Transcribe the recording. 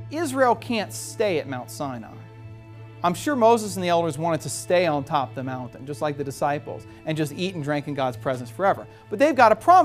Israel can't stay at Mount Sinai. I'm sure Moses and the elders wanted to stay on top of the mountain, just like the disciples, and just eat and drink in God's presence forever. But they've got a promise.